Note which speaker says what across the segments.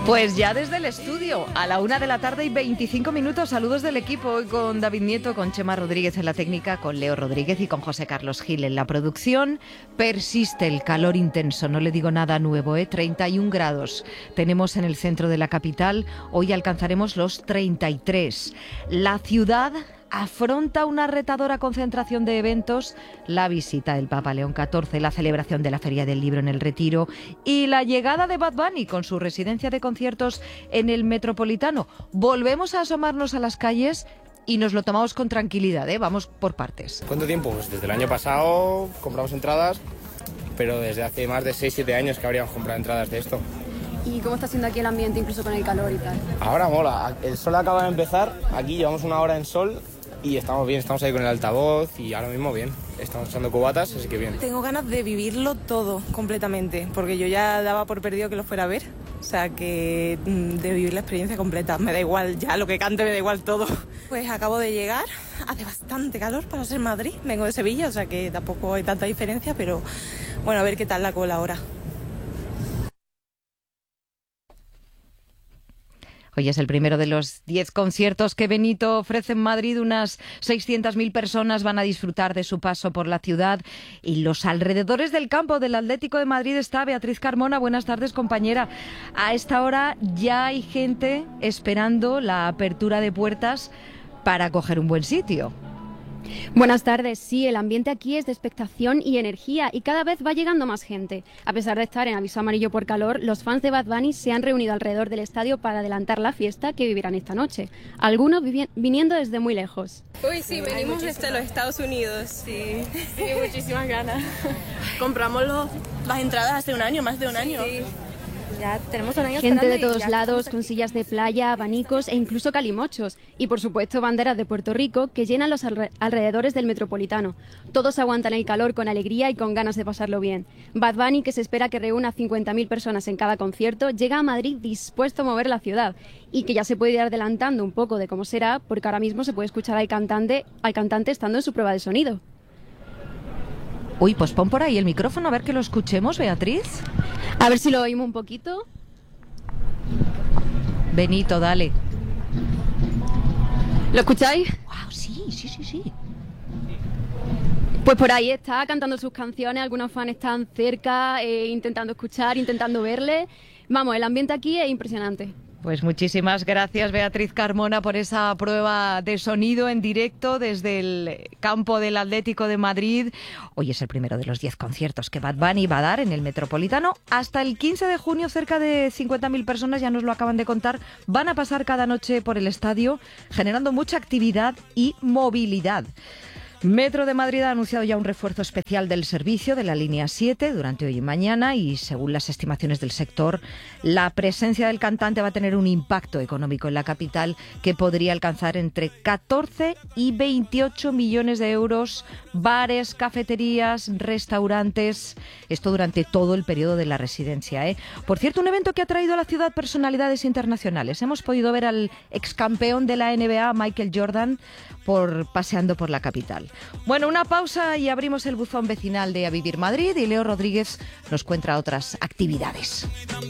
Speaker 1: Pues ya desde el estudio, a la 1:25 saludos del equipo, hoy con David Nieto, con Chema Rodríguez en la técnica, con Leo Rodríguez y con José Carlos Gil en la producción. Persiste el calor intenso, no le digo nada nuevo, 31 grados tenemos en el centro de la capital, hoy alcanzaremos los 33. La ciudad afronta una retadora concentración de eventos, la visita del Papa León XIV, la celebración de la Feria del Libro en el Retiro y la llegada de Bad Bunny con su residencia de conciertos en el Metropolitano. Volvemos a asomarnos a las calles y nos lo tomamos con tranquilidad, vamos por partes.
Speaker 2: ¿Cuánto tiempo? Pues desde el año pasado compramos entradas, pero desde hace más de 6-7 años que habríamos comprado entradas de esto.
Speaker 3: ¿Y cómo está siendo aquí el ambiente, incluso con el calor y tal?
Speaker 2: Ahora mola, el sol acaba de empezar, aquí llevamos una hora en sol y estamos bien, estamos ahí con el altavoz y ahora mismo bien, estamos echando cubatas, así que bien.
Speaker 4: Tengo ganas de vivirlo todo completamente, porque yo ya daba por perdido que lo fuera a ver, o sea que de vivir la experiencia completa, me da igual ya lo que cante, me da igual todo. Pues acabo de llegar, hace bastante calor para ser Madrid, vengo de Sevilla, o sea que tampoco hay tanta diferencia, pero bueno, a ver qué tal la cola ahora.
Speaker 1: Hoy es el primero de los 10 conciertos que Benito ofrece en Madrid. Unas 600.000 personas van a disfrutar de su paso por la ciudad y los alrededores del campo del Atlético de Madrid. Está Beatriz Carmona. Buenas tardes, compañera. A esta hora ya hay gente esperando la apertura de puertas para coger un buen sitio.
Speaker 3: Buenas tardes. Sí, el ambiente aquí es de expectación y energía y cada vez va llegando más gente. A pesar de estar en aviso amarillo por calor, los fans de Bad Bunny se han reunido alrededor del estadio para adelantar la fiesta que vivirán esta noche. Algunos viniendo desde muy lejos.
Speaker 5: Uy, sí, venimos desde los Estados Unidos.
Speaker 4: Sí, muchísimas ganas. Compramos las entradas hace un año, más de un año.
Speaker 5: Sí. Ya tenemos un año
Speaker 3: gente de todos lados, con sillas de playa, abanicos e incluso calimochos. Y por supuesto banderas de Puerto Rico que llenan los alrededores del Metropolitano. Todos aguantan el calor con alegría y con ganas de pasarlo bien. Bad Bunny, que se espera que reúna 50.000 personas en cada concierto, llega a Madrid dispuesto a mover la ciudad. Y que ya se puede ir adelantando un poco de cómo será, porque ahora mismo se puede escuchar al cantante estando en su prueba de sonido.
Speaker 1: Uy, pues pon por ahí el micrófono a ver que lo escuchemos, Beatriz.
Speaker 3: A ver si lo oímos un poquito.
Speaker 1: Benito, dale.
Speaker 3: ¿Lo escucháis?
Speaker 1: Wow, sí.
Speaker 3: Pues por ahí está cantando sus canciones, algunos fans están cerca, intentando escuchar, intentando verle. Vamos, el ambiente aquí es impresionante.
Speaker 1: Pues muchísimas gracias, Beatriz Carmona, por esa prueba de sonido en directo desde el campo del Atlético de Madrid. Hoy es el primero de los 10 conciertos que Bad Bunny va a dar en el Metropolitano. Hasta el 15 de junio, cerca de 50.000 personas, ya nos lo acaban de contar, van a pasar cada noche por el estadio, generando mucha actividad y movilidad. Metro de Madrid ha anunciado ya un refuerzo especial del servicio de la línea 7 durante hoy y mañana y según las estimaciones del sector, la presencia del cantante va a tener un impacto económico en la capital que podría alcanzar entre 14 y 28 millones de euros, bares, cafeterías, restaurantes, esto durante todo el periodo de la residencia. Por cierto, un evento que ha traído a la ciudad personalidades internacionales. Hemos podido ver al excampeón de la NBA, Michael Jordan, paseando por la capital. Bueno, una pausa y abrimos el buzón vecinal de A Vivir Madrid y Leo Rodríguez nos cuenta otras actividades.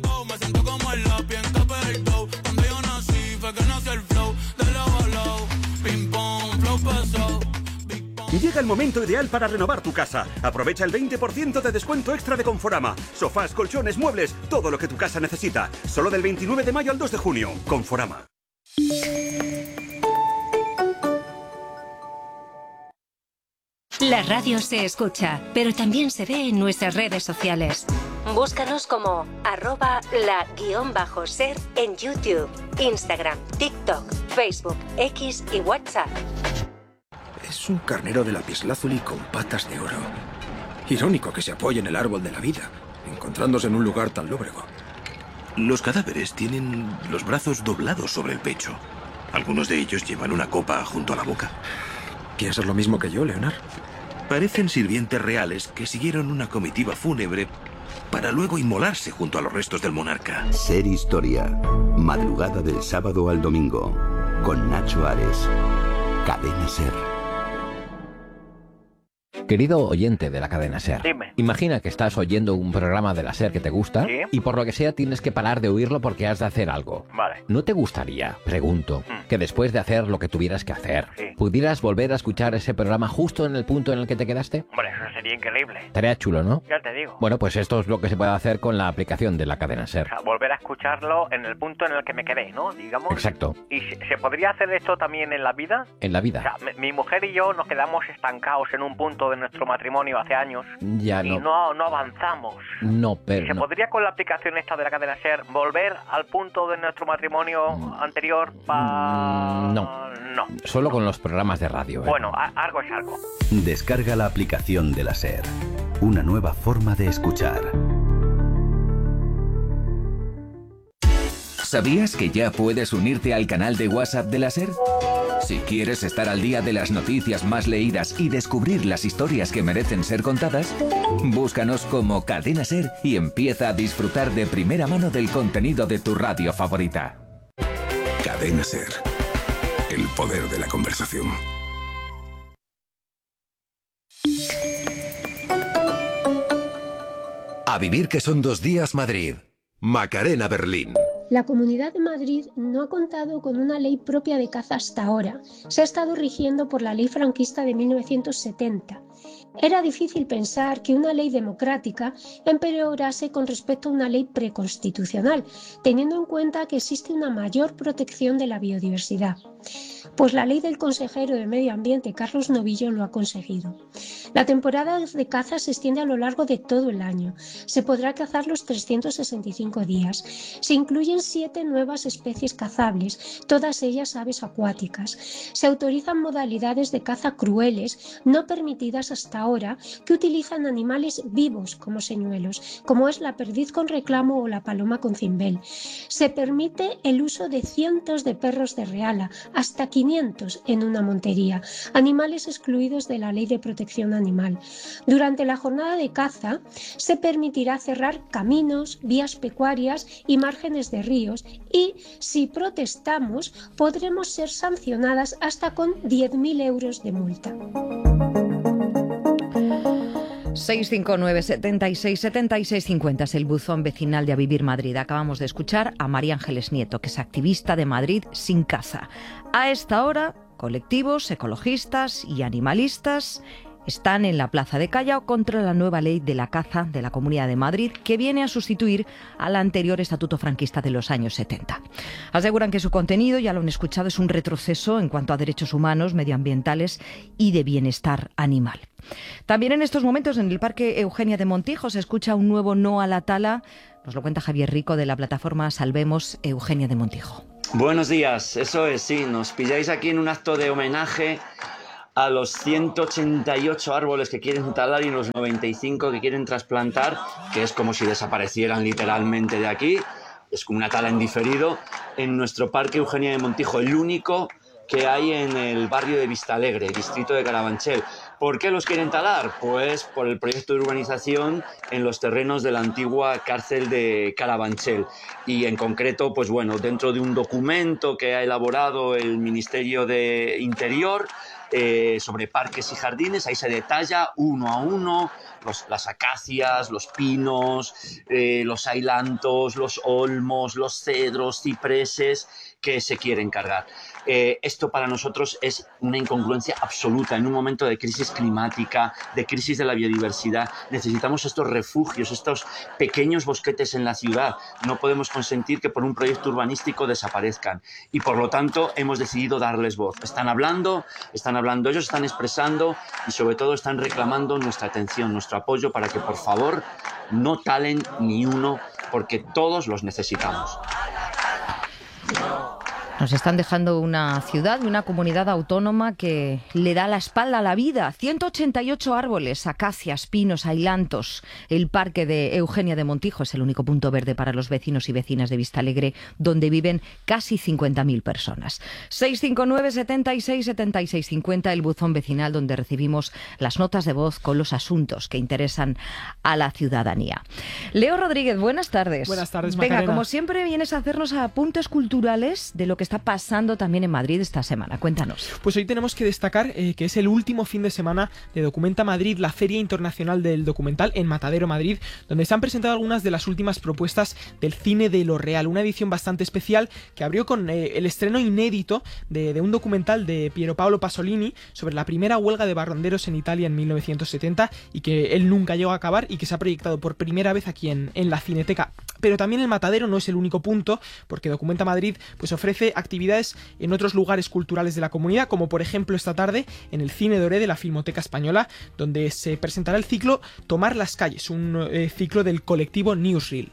Speaker 6: Llega el momento ideal para renovar tu casa. Aprovecha el 20% de descuento extra de Conforama. Sofás, colchones, muebles, todo lo que tu casa necesita. Solo del 29 de mayo al 2 de junio. Conforama.
Speaker 7: La radio se escucha, pero también se ve en nuestras redes sociales. Búscanos como @la_ser en YouTube, Instagram, TikTok, Facebook, X y WhatsApp.
Speaker 8: Es un carnero de lapislázuli con patas de oro. Irónico que se apoye en el árbol de la vida, encontrándose en un lugar tan lóbrego.
Speaker 9: Los cadáveres tienen los brazos doblados sobre el pecho. Algunos de ellos llevan una copa junto a la boca.
Speaker 8: ¿Piensas lo mismo que yo, Leonard?
Speaker 9: Parecen sirvientes reales que siguieron una comitiva fúnebre para luego inmolarse junto a los restos del monarca.
Speaker 10: Ser Historia. Madrugada del sábado al domingo. Con Nacho Ares. Cadena Ser.
Speaker 11: Querido oyente de la cadena SER,
Speaker 12: Dime.
Speaker 11: Imagina que estás oyendo un programa de la SER que te gusta,
Speaker 12: ¿Sí?
Speaker 11: Y por lo que sea tienes que parar de oírlo porque has de hacer algo.
Speaker 12: Vale.
Speaker 11: ¿No te gustaría, pregunto, que después de hacer lo que tuvieras que hacer, pudieras volver a escuchar ese programa justo en el punto en el que te quedaste?
Speaker 12: Hombre, eso sería increíble.
Speaker 11: Estaría chulo, ¿no?
Speaker 12: Ya te digo.
Speaker 11: Bueno, pues esto es lo que se puede hacer con la aplicación de la cadena SER.
Speaker 12: O sea, volver a escucharlo en el punto en el que me quedé, ¿no? Digamos.
Speaker 11: Exacto.
Speaker 12: ¿Y se podría hacer esto también en la vida?
Speaker 11: En la vida.
Speaker 12: O sea, mi mujer y yo nos quedamos estancados en un punto de nuestro matrimonio hace años
Speaker 11: Ya
Speaker 12: y
Speaker 11: no.
Speaker 12: no avanzamos.
Speaker 11: No, pero
Speaker 12: ¿Se
Speaker 11: no.
Speaker 12: podría con la aplicación esta de la cadena SER volver al punto de nuestro matrimonio anterior?
Speaker 11: No. Solo con los programas de radio.
Speaker 12: Bueno, algo es algo.
Speaker 10: Descarga la aplicación de la SER. Una nueva forma de escuchar.
Speaker 13: ¿Sabías que ya puedes unirte al canal de WhatsApp de la SER? Si quieres estar al día de las noticias más leídas y descubrir las historias que merecen ser contadas, búscanos como Cadena SER y empieza a disfrutar de primera mano del contenido de tu radio favorita.
Speaker 8: Cadena SER. El poder de la conversación.
Speaker 14: A vivir que son 2 días Madrid. Macarena Berlín.
Speaker 15: La Comunidad de Madrid no ha contado con una ley propia de caza hasta ahora. Se ha estado rigiendo por la ley franquista de 1970. Era difícil pensar que una ley democrática empeorase con respecto a una ley preconstitucional, teniendo en cuenta que existe una mayor protección de la biodiversidad. Pues la ley del consejero de Medio Ambiente, Carlos Novillo, lo ha conseguido. La temporada de caza se extiende a lo largo de todo el año. Se podrá cazar los 365 días. Se incluyen 7 nuevas especies cazables, todas ellas aves acuáticas. Se autorizan modalidades de caza crueles, no permitidas hasta ahora, que utilizan animales vivos como señuelos, como es la perdiz con reclamo o la paloma con cimbel. Se permite el uso de cientos de perros de reala, hasta 500 en una montería, animales excluidos de la Ley de Protección Animal. Durante la jornada de caza se permitirá cerrar caminos, vías pecuarias y márgenes de ríos y, si protestamos, podremos ser sancionadas hasta con 10.000 euros de multa.
Speaker 1: 659 76 76 50 es el buzón vecinal de A Vivir Madrid. Acabamos de escuchar a María Ángeles Nieto, que es activista de Madrid Sin Caza. A esta hora, colectivos ecologistas y animalistas están en la Plaza de Callao contra la nueva ley de la caza de la Comunidad de Madrid, que viene a sustituir al anterior estatuto franquista de los años 70. Aseguran que su contenido, ya lo han escuchado, es un retroceso en cuanto a derechos humanos, medioambientales y de bienestar animal. También en estos momentos en el Parque Eugenia de Montijo se escucha un nuevo no a la tala. Nos lo cuenta Javier Rico de la plataforma Salvemos Eugenia de Montijo.
Speaker 16: Buenos días, eso es, sí, nos pilláis aquí en un acto de homenaje a los 188 árboles que quieren talar y los 95 que quieren trasplantar, que es como si desaparecieran literalmente de aquí. Es como una tala en diferido en nuestro Parque Eugenia de Montijo, el único que hay en el barrio de Vistalegre, distrito de Carabanchel. ¿Por qué los quieren talar? Pues por el proyecto de urbanización en los terrenos de la antigua cárcel de Carabanchel. Y en concreto, pues bueno, dentro de un documento que ha elaborado el Ministerio de Interior sobre parques y jardines, ahí se detalla uno a uno las acacias, los pinos, los ailantos, los olmos, los cedros, cipreses que se quieren cargar. Esto para nosotros es una incongruencia absoluta. En un momento de crisis climática, de crisis de la biodiversidad, necesitamos estos refugios, estos pequeños bosquetes en la ciudad. No podemos consentir que por un proyecto urbanístico desaparezcan. Y por lo tanto hemos decidido darles voz. Están hablando, ellos están expresando y sobre todo están reclamando nuestra atención, nuestro apoyo para que por favor no talen ni uno, porque todos los necesitamos.
Speaker 1: Nos están dejando una ciudad y una comunidad autónoma que le da la espalda a la vida. 188 árboles, acacias, pinos, ailantos. El Parque de Eugenia de Montijo es el único punto verde para los vecinos y vecinas de Vistalegre, donde viven casi 50.000 personas. 659 76 76 50, el buzón vecinal donde recibimos las notas de voz con los asuntos que interesan a la ciudadanía. Leo Rodríguez, buenas tardes.
Speaker 17: Buenas tardes,
Speaker 1: Venga,
Speaker 17: Macarena.
Speaker 1: como siempre vienes a hacernos apuntes culturales de lo que está está pasando también en Madrid esta semana. Cuéntanos.
Speaker 17: Pues hoy tenemos que destacar que es el último fin de semana de Documenta Madrid, la Feria Internacional del Documental en Matadero, Madrid, donde se han presentado algunas de las últimas propuestas del cine de lo real. Una edición bastante especial que abrió con el estreno inédito de un documental de Piero Paolo Pasolini sobre la primera huelga de barrenderos en Italia en 1970 y que él nunca llegó a acabar y que se ha proyectado por primera vez aquí en la Cineteca. Pero también el Matadero no es el único punto, porque Documenta Madrid pues ofrece actividades en otros lugares culturales de la comunidad, como por ejemplo esta tarde en el Cine Doré de la Filmoteca Española, donde se presentará el ciclo Tomar las calles, un ciclo del colectivo Newsreel.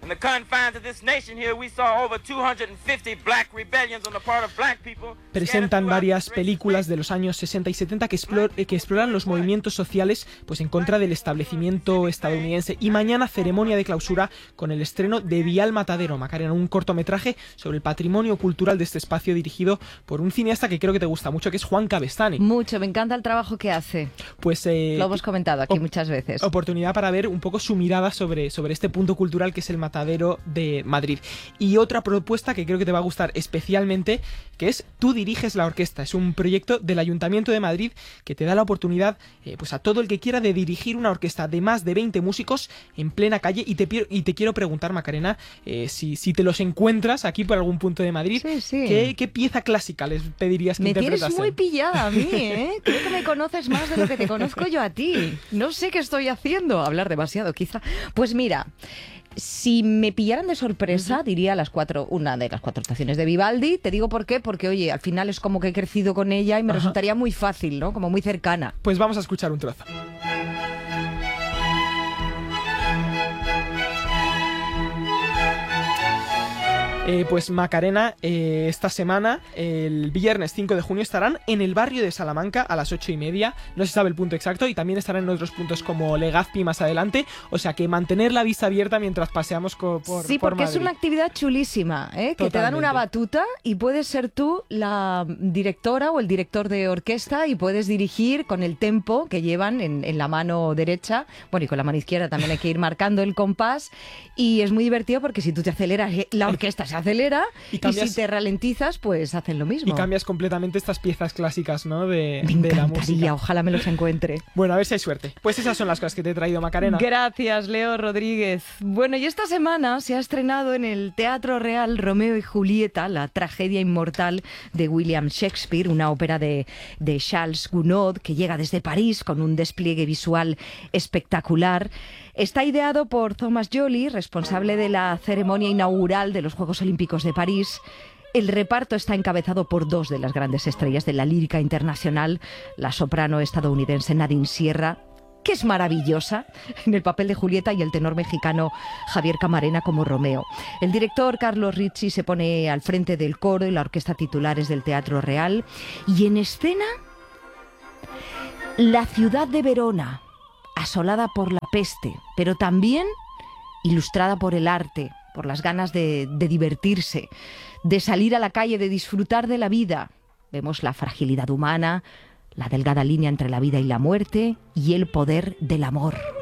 Speaker 17: Presentan varias películas de los años 60 y 70 que exploran los movimientos sociales pues en contra del establecimiento estadounidense. Y mañana ceremonia de clausura con el estreno de Vial Matadero, Macarena, un cortometraje sobre el patrimonio cultural de este espacio dirigido por un cineasta que creo que te gusta mucho, que es Juan Cabestany.
Speaker 1: Mucho, me encanta el trabajo que hace.
Speaker 17: Pues
Speaker 1: lo hemos comentado aquí muchas veces.
Speaker 17: Oportunidad para ver un poco su mirada sobre este punto cultural que es el Matadero de Madrid. Y otra propuesta que creo que te va a gustar especialmente, que es Tú diriges la orquesta. Es un proyecto del Ayuntamiento de Madrid que te da la oportunidad pues a todo el que quiera de dirigir una orquesta de más de 20 músicos en plena calle. Y te quiero preguntar, Macarena, si te los encuentras aquí por algún punto de Madrid,
Speaker 1: sí.
Speaker 17: ¿qué pieza clásica les pedirías que interpretasen?
Speaker 1: Me tienes muy pillada a mí, ¿eh? Creo que me conoces más de lo que te conozco yo a ti. No sé qué estoy haciendo. Hablar demasiado, quizá. Pues mira, si me pillaran de sorpresa, diría una de las 4 estaciones de Vivaldi. Te digo por qué, porque oye, al final es como que he crecido con ella y me resultaría muy fácil, ¿no? Como muy cercana.
Speaker 17: Pues vamos a escuchar un trozo. Pues Macarena, esta semana, el viernes 5 de junio, estarán en el barrio de Salamanca a las 8:30. No se sabe el punto exacto y también estarán en otros puntos como Legazpi más adelante. O sea que mantener la vista abierta mientras paseamos por
Speaker 1: Sí, porque
Speaker 17: Madrid.
Speaker 1: Es una actividad chulísima, ¿eh? Que te dan una batuta y puedes ser tú la directora o el director de orquesta y puedes dirigir con el tempo que llevan en la mano derecha. Bueno, y con la mano izquierda también hay que ir marcando el compás. Y es muy divertido porque si tú te aceleras, la orquesta se acelera y si te ralentizas, pues hacen lo mismo.
Speaker 17: Y cambias completamente estas piezas clásicas, ¿no? de
Speaker 1: la
Speaker 17: música.
Speaker 1: Ojalá me los encuentre.
Speaker 17: Bueno, a ver si hay suerte. Pues esas son las cosas que te he traído, Macarena.
Speaker 1: Gracias, Leo Rodríguez. Bueno, y esta semana se ha estrenado en el Teatro Real Romeo y Julieta, la tragedia inmortal de William Shakespeare, una ópera de Charles Gounod que llega desde París con un despliegue visual espectacular. Está ideado por Thomas Joly, responsable de la ceremonia inaugural de los Juegos Olímpicos de París. El reparto está encabezado por 2 de las grandes estrellas de la lírica internacional, la soprano estadounidense Nadine Sierra, que es maravillosa en el papel de Julieta, y el tenor mexicano Javier Camarena como Romeo. El director Carlos Ricci se pone al frente del coro y la orquesta titulares del Teatro Real. Y en escena, la ciudad de Verona, asolada por la peste, pero también ilustrada por el arte, por las ganas de divertirse, de salir a la calle, de disfrutar de la vida. Vemos la fragilidad humana, la delgada línea entre la vida y la muerte y el poder del amor.